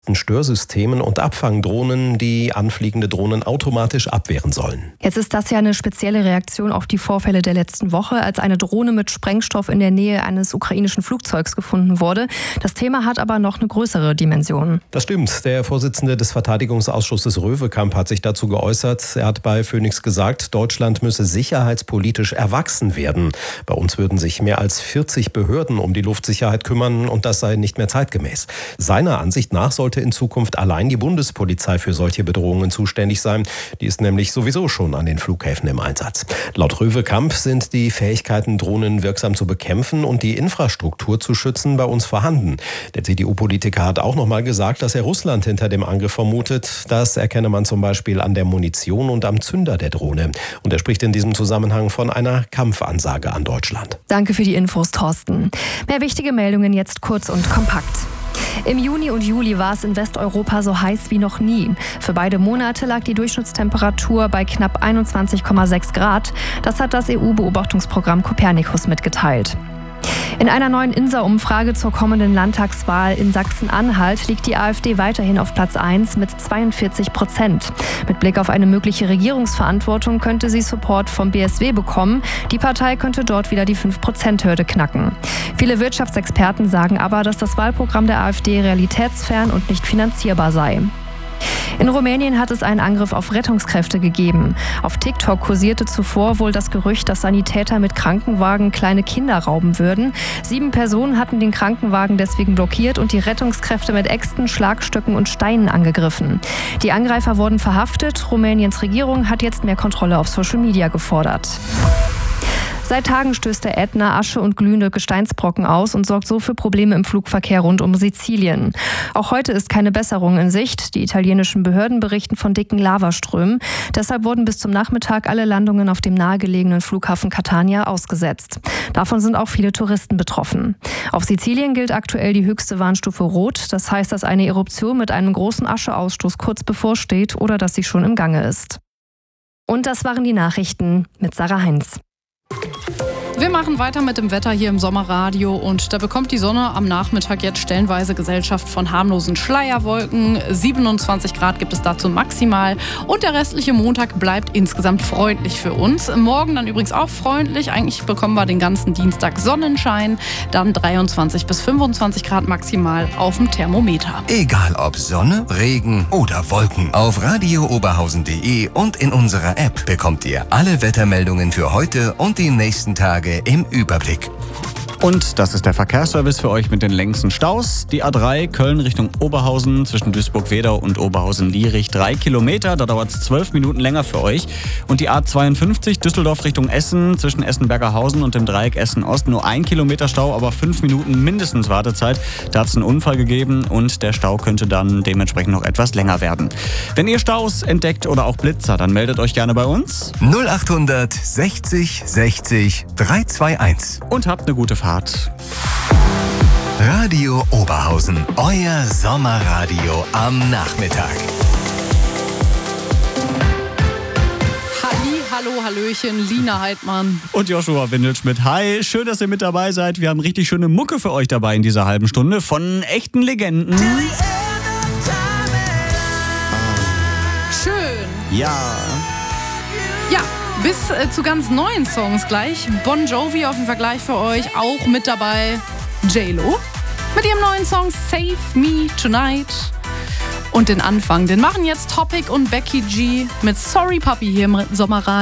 Störsystemen und Abfangdrohnen, die anfliegende Drohnen automatisch abwehren sollen. Jetzt ist das ja eine spezielle Reaktion auf die Vorfälle der letzten Woche, als eine Drohne mit Sprengstoff in der Nähe eines ukrainischen Flugzeugs gefunden wurde. Das Thema hat aber noch eine größere Dimension. Das stimmt. Der Vorsitzende des Verteidigungsausschusses Röwekamp hat sich dazu geäußert. Er hat bei Phoenix gesagt, Deutschland müsse sicherheitspolitisch erwachsen werden. Bei uns würden sich mehr als 40 Behörden um die Luftsicherheit kümmern und das sei nicht mehr zeitgemäß. Seiner Ansicht nach sollte in Zukunft allein die Bundespolizei für solche Bedrohungen zuständig sein. Die ist nämlich sowieso schon an den Flughäfen im Einsatz. Laut Röwekamp sind die Fähigkeiten, Drohnen wirksam zu bekämpfen und die Infrastruktur zu schützen, bei uns vorhanden. Der CDU-Politiker hat auch noch mal gesagt, dass er Russland hinter dem Angriff vermutet. Das erkenne man zum Beispiel an der Munition und am Zünder der Drohne. Und er spricht in diesem Zusammenhang von einer Kampfansage an Deutschland. Danke für die Infos, Thorsten. Mehr wichtige Meldungen jetzt kurz und kompakt. Im Juni und Juli war es in Westeuropa so heiß wie noch nie. Für beide Monate lag die Durchschnittstemperatur bei knapp 21,6 Grad. Das hat das EU-Beobachtungsprogramm Copernicus mitgeteilt. In einer neuen INSA-Umfrage zur kommenden Landtagswahl in Sachsen-Anhalt liegt die AfD weiterhin auf Platz 1 mit 42%. Mit Blick auf eine mögliche Regierungsverantwortung könnte sie Support vom BSW bekommen. Die Partei könnte dort wieder die 5%-Hürde knacken. Viele Wirtschaftsexperten sagen aber, dass das Wahlprogramm der AfD realitätsfern und nicht finanzierbar sei. In Rumänien hat es einen Angriff auf Rettungskräfte gegeben. Auf TikTok kursierte zuvor wohl das Gerücht, dass Sanitäter mit Krankenwagen kleine Kinder rauben würden. 7 Personen hatten den Krankenwagen deswegen blockiert und die Rettungskräfte mit Äxten, Schlagstöcken und Steinen angegriffen. Die Angreifer wurden verhaftet. Rumäniens Regierung hat jetzt mehr Kontrolle auf Social Media gefordert. Seit Tagen stößt der Ätna Asche und glühende Gesteinsbrocken aus und sorgt so für Probleme im Flugverkehr rund um Sizilien. Auch heute ist keine Besserung in Sicht. Die italienischen Behörden berichten von dicken Lavaströmen. Deshalb wurden bis zum Nachmittag alle Landungen auf dem nahegelegenen Flughafen Catania ausgesetzt. Davon sind auch viele Touristen betroffen. Auf Sizilien gilt aktuell die höchste Warnstufe Rot. Das heißt, dass eine Eruption mit einem großen Ascheausstoß kurz bevorsteht oder dass sie schon im Gange ist. Und das waren die Nachrichten mit Sarah Heinz. Wir machen weiter mit dem Wetter hier im Sommerradio und da bekommt die Sonne am Nachmittag jetzt stellenweise Gesellschaft von harmlosen Schleierwolken. 27 Grad gibt es dazu maximal und der restliche Montag bleibt insgesamt freundlich für uns. Morgen dann übrigens auch freundlich. Eigentlich bekommen wir den ganzen Dienstag Sonnenschein, dann 23 bis 25 Grad maximal auf dem Thermometer. Egal ob Sonne, Regen oder Wolken, auf radiooberhausen.de und in unserer App bekommt ihr alle Wettermeldungen für heute und die nächsten Tage im Überblick. Und das ist der Verkehrsservice für euch mit den längsten Staus. Die A3 Köln Richtung Oberhausen zwischen Duisburg-Wedau und Oberhausen-Lierich 3 Kilometer. Da dauert es 12 Minuten länger für euch. Und die A52 Düsseldorf Richtung Essen zwischen Essen-Bergerhausen und dem Dreieck Essen-Ost nur 1 Kilometer Stau, aber 5 Minuten mindestens Wartezeit. Da hat es einen Unfall gegeben und der Stau könnte dann dementsprechend noch etwas länger werden. Wenn ihr Staus entdeckt oder auch Blitzer, dann meldet euch gerne bei uns. 0800 60 60 321. Und habt eine gute Fahrt. Radio Oberhausen, euer Sommerradio am Nachmittag. Hallo, Hallöchen, Lina Heidmann. Und Joshua Windelschmidt. Hi, schön, dass ihr mit dabei seid. Wir haben richtig schöne Mucke für euch dabei in dieser halben Stunde von echten Legenden. Schön. Ja. Ja, bis zu ganz neuen Songs gleich. Bon Jovi auf dem Vergleich für euch, auch mit dabei J-Lo mit ihrem neuen Song Save Me Tonight. Und den Anfang, den machen jetzt Topic und Becky G mit Sorry Papi hier im Sommerradio.